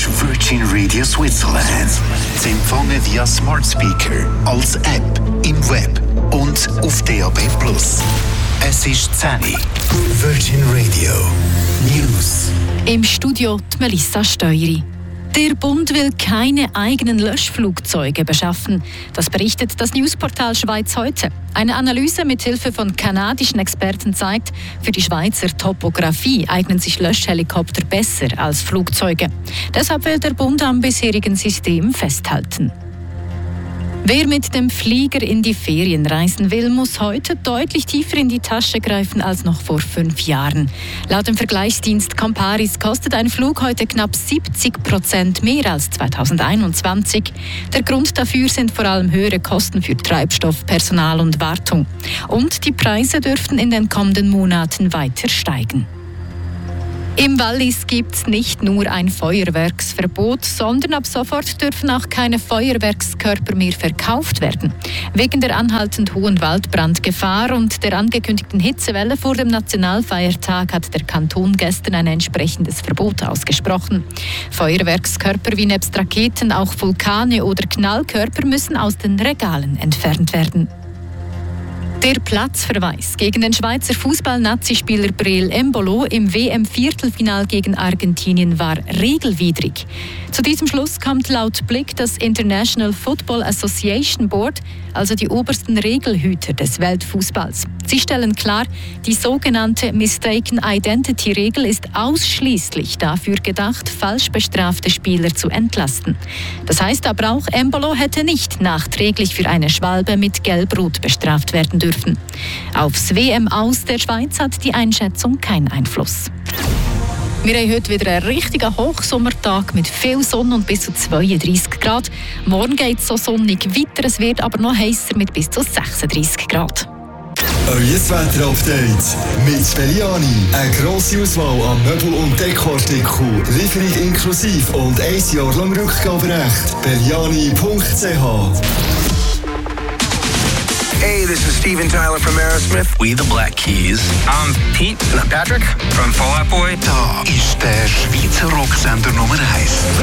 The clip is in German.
Virgin Radio Switzerland. Sie empfangen via Smart Speaker, als App, im Web und auf DAB+. Es ist 10 Uhr. Virgin Radio News. Im Studio die Melissa Steueri. Der Bund will keine eigenen Löschflugzeuge beschaffen. Das berichtet das Newsportal Schweiz heute. Eine Analyse mit Hilfe von kanadischen Experten zeigt, für die Schweizer Topografie eignen sich Löschhelikopter besser als Flugzeuge. Deshalb will der Bund am bisherigen System festhalten. Wer mit dem Flieger in die Ferien reisen will, muss heute deutlich tiefer in die Tasche greifen als noch vor 5 Jahren. Laut dem Vergleichsdienst Comparis kostet ein Flug heute knapp 70% mehr als 2021. Der Grund dafür sind vor allem höhere Kosten für Treibstoff, Personal und Wartung. Und die Preise dürften in den kommenden Monaten weiter steigen. Im Wallis gibt es nicht nur ein Feuerwerksverbot, sondern ab sofort dürfen auch keine Feuerwerkskörper mehr verkauft werden. Wegen der anhaltend hohen Waldbrandgefahr und der angekündigten Hitzewelle vor dem Nationalfeiertag hat der Kanton gestern ein entsprechendes Verbot ausgesprochen. Feuerwerkskörper wie nebst Raketen auch Vulkane oder Knallkörper müssen aus den Regalen entfernt werden. Der Platzverweis gegen den Schweizer Fußball-Nazi-Spieler Breel Embolo im WM-Viertelfinal gegen Argentinien war regelwidrig. Zu diesem Schluss kommt laut Blick das International Football Association Board, also die obersten Regelhüter des Weltfußballs. Sie stellen klar, die sogenannte Mistaken Identity-Regel ist ausschließlich dafür gedacht, falsch bestrafte Spieler zu entlasten. Das heißt aber auch, Embolo hätte nicht nachträglich für eine Schwalbe mit Gelb-Rot bestraft werden dürfen. Aufs WM-Aus der Schweiz hat die Einschätzung keinen Einfluss. Wir haben heute wieder einen richtigen Hochsommertag mit viel Sonne und bis zu 32 Grad. Morgen geht es so sonnig weiter, es wird aber noch heißer mit bis zu 36 Grad. Euer Wetter-Update mit Belliani. Eine grosse Auswahl an Möbel- und Dekoartikeln, Lieferung inklusive und 1 Jahr lang Rückgaberecht. Belliani.ch. Hey, this is Steven Tyler from Aerosmith. We the Black Keys. I'm Pete. And I'm Patrick from Fall Out Boy. Da ist der Schweizer Rocksender Nummer 1.